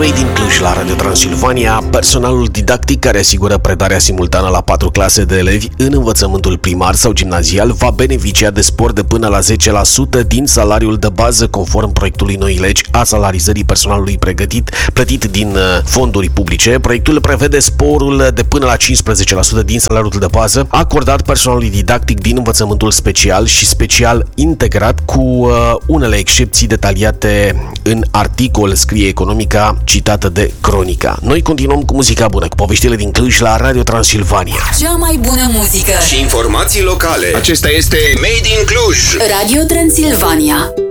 Made in Cluj la Radio Transilvania, personalul didactic care asigură predarea simultană la 4 clase de elevi în învățământul primar sau gimnazial va beneficia de spor de până la 10% din salariul de bază conform proiectului noii legi a salarizării personalului plătit din fonduri publice. Proiectul prevede sporul de până la 15% din salariul de bază acordat personalului didactic din învățământul special și special integrat, cu unele excepții detaliate în articol, scrie Economica, citată de Cronica. Noi continuăm cu muzica bună, cu poveștile din Cluj la Radio Transilvania. Cea mai bună muzică și informații locale. Acesta este Made in Cluj. Radio Transilvania.